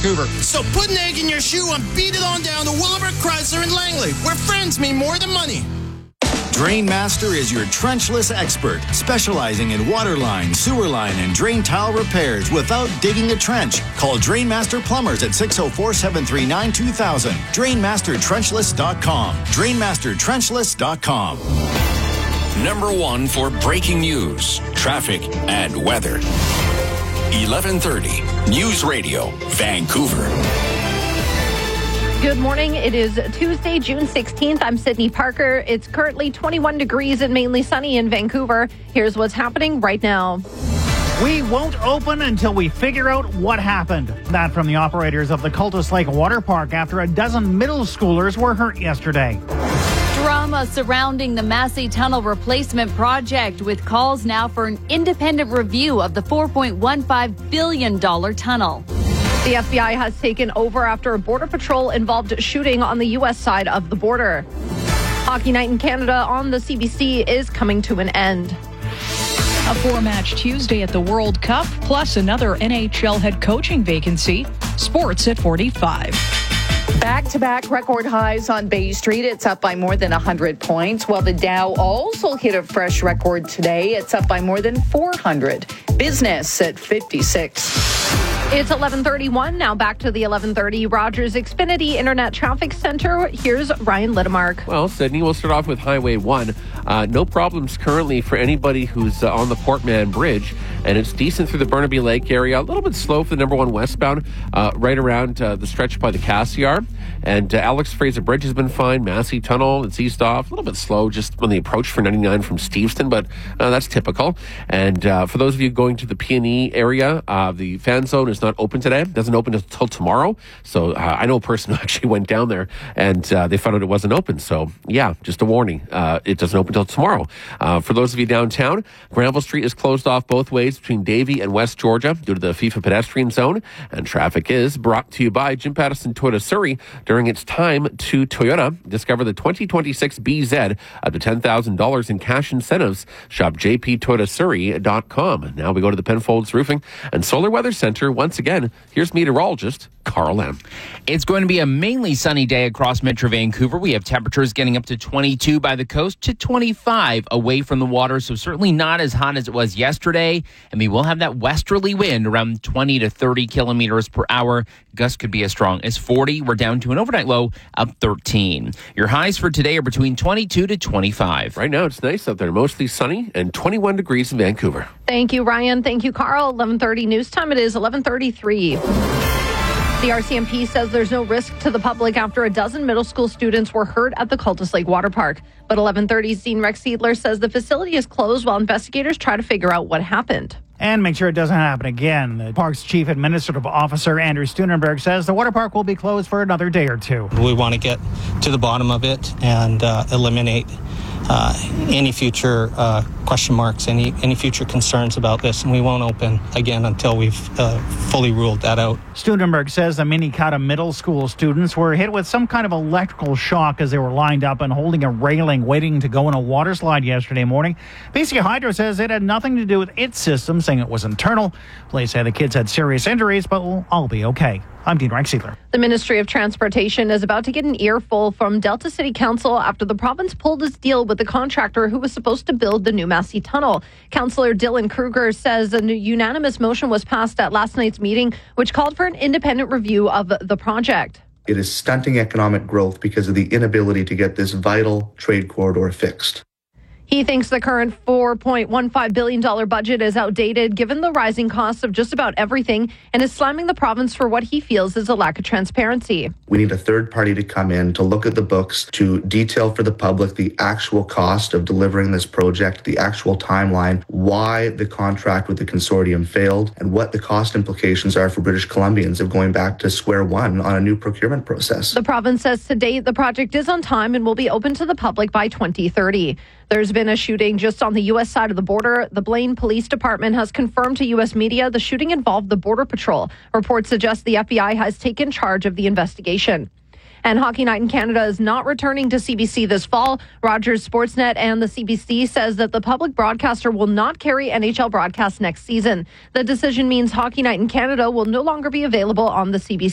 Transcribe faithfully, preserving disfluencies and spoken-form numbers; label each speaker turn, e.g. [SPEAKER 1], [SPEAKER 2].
[SPEAKER 1] Vancouver.
[SPEAKER 2] So put an egg in your shoe and beat it on down to Willowbrook Chrysler in Langley, where friends mean more than money.
[SPEAKER 3] Drainmaster is your trenchless expert, specializing in water line, sewer line, and drain tile repairs without digging a trench. Call Drainmaster Plumbers at six oh four, seven three nine, two thousand. Drain Master Trenchless dot com. Drain Master Trenchless dot com.
[SPEAKER 4] Number one for breaking news, traffic, and weather. eleven thirty News Radio, Vancouver.
[SPEAKER 5] Good morning. It is Tuesday, June sixteenth. I'm Sydney Parker. It's currently twenty-one degrees and mainly sunny in Vancouver. Here's what's happening right now.
[SPEAKER 6] We won't open until we figure out what happened. That from the operators of the Cultus Lake Water Park after a dozen middle schoolers were hurt yesterday.
[SPEAKER 7] Drama surrounding the Massey Tunnel replacement project, with calls now for an independent review of the four point one five billion dollars tunnel.
[SPEAKER 5] The F B I has taken over after a Border Patrol-involved shooting on the U S side of the border. Hockey night in Canada on the C B C is coming to an end.
[SPEAKER 8] A four-match Tuesday at the World Cup, plus another N H L head coaching vacancy. Sports at forty-five.
[SPEAKER 9] Back-to-back record highs on Bay Street. It's up by more than one hundred points, while the Dow also hit a fresh record today. It's up by more than four hundred. Business at fifty-six.
[SPEAKER 5] It's eleven thirty-one. Now back to the eleven thirty Rogers Xfinity Internet Traffic Center. Here's Ryan Littemark.
[SPEAKER 10] Well, Sydney, we'll start off with Highway one. Uh, no problems currently for anybody who's uh, on the Portman Bridge, and it's decent through the Burnaby Lake area. A little bit slow for the number one westbound, uh, right around uh, the stretch by the Cassiar. And uh, Alex Fraser Bridge has been fine. Massey Tunnel, it's east off. A little bit slow just on the approach for ninety-nine from Steveston, but uh, that's typical. And uh, for those of you going to the P and E area, uh, the fan zone is not open today. It doesn't open until tomorrow. So uh, I know a person who actually went down there and uh, they found out it wasn't open. So yeah, just a warning. Uh, it doesn't open until tomorrow. Uh, for those of you downtown, Granville Street is closed off both ways between Davie and West Georgia due to the FIFA pedestrian zone. And traffic is brought to you by Jim Pattison Toyota Surrey. During its time to Toyota, discover the twenty twenty-six B Z up to ten thousand dollars in cash incentives. Shop j p toyota surrey dot com. Now we go to the Penfolds Roofing and Solar Weather Center. Once again, here's meteorologist Carl M.
[SPEAKER 11] It's going to be a mainly sunny day across Metro Vancouver. We have temperatures getting up to twenty-two by the coast to twenty-five away from the water, so certainly not as hot as it was yesterday. And we will have that westerly wind around twenty to thirty kilometers per hour. Gusts could be as strong as forty. We're down to an overnight low of thirteen. Your highs for today are between twenty-two to twenty-five.
[SPEAKER 10] Right now it's nice out there, mostly sunny, and twenty-one degrees in Vancouver.
[SPEAKER 5] Thank you, Ryan. Thank you, Carl. eleven thirty news time. It is eleven thirty-three. The R C M P says there's no risk to the public after a dozen middle school students were hurt at the Cultus Lake Water Park. But eleven thirty's Dean Rex Seidler says the facility is closed while investigators try to figure out what happened.
[SPEAKER 6] And make sure it doesn't happen again. The park's chief administrative officer, Andrew Steunenberg, says the water park will be closed for another day or two.
[SPEAKER 12] We want to get to the bottom of it and uh, eliminate uh, any future uh, question marks, any any future concerns about this, and we won't open again until we've uh, fully ruled that out.
[SPEAKER 6] Steunenberg says the Minikata middle school students were hit with some kind of electrical shock as they were lined up and holding a railing waiting to go in a water slide yesterday morning. B C Hydro says it had nothing to do with its system, saying it was internal. Police say the kids had serious injuries, but will all be okay. I'm Dean Rex Seidler.
[SPEAKER 5] The Ministry of Transportation is about to get an earful from Delta City Council after the province pulled its deal with the contractor who was supposed to build the new Massey Tunnel. Councillor Dylan Kruger says a unanimous motion was passed at last night's meeting, which called for an independent review of the project.
[SPEAKER 13] It is stunting economic growth because of the inability to get this vital trade corridor fixed.
[SPEAKER 5] He thinks the current four point one five billion dollars budget is outdated given the rising costs of just about everything, and is slamming the province for what he feels is a lack of transparency.
[SPEAKER 13] We need a third party to come in to look at the books, to detail for the public the actual cost of delivering this project, the actual timeline, why the contract with the consortium failed, and what the cost implications are for British Columbians of going back to square one on a new procurement process.
[SPEAKER 5] The province says to date the project is on time and will be open to the public by twenty thirty. There's been a shooting just on the U S side of the border. The Blaine Police Department has confirmed to U S media the shooting involved the Border Patrol. Reports suggest the F B I has taken charge of the investigation. And Hockey Night in Canada is not returning to C B C this fall. Rogers Sportsnet and the C B C says that the public broadcaster will not carry N H L broadcasts next season. The decision means Hockey Night in Canada will no longer be available on the C B C.